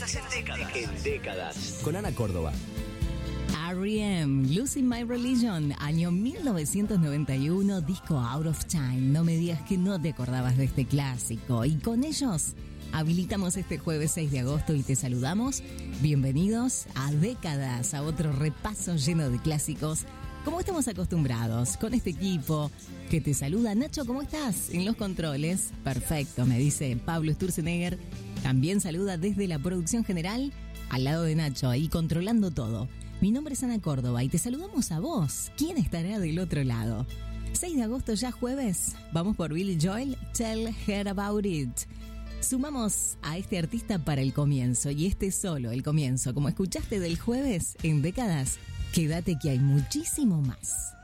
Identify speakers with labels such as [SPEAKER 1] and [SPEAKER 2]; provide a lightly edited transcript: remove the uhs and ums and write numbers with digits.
[SPEAKER 1] Estás en décadas. En décadas.
[SPEAKER 2] Con Ana Córdoba.
[SPEAKER 3] R.E.M., Losing My Religion, año 1991, disco Out of Time. No me digas que no te acordabas de este clásico. Y con ellos habilitamos este jueves 6 de agosto y te saludamos. Bienvenidos a Décadas, a otro repaso lleno de clásicos, como estamos acostumbrados, con este equipo que te saluda. Nacho, ¿cómo estás? En los controles. Perfecto, me dice Pablo Sturzenegger. También saluda desde la producción general, al lado de Nacho, ahí controlando todo. Mi nombre es Ana Córdoba y te saludamos a vos. ¿Quién estará del otro lado? 6 de agosto, ya jueves. Vamos por Billy Joel, Tell Her About It. Sumamos a este artista para el comienzo, y este es solo el comienzo. Como escuchaste del jueves en Décadas, quédate que hay muchísimo más.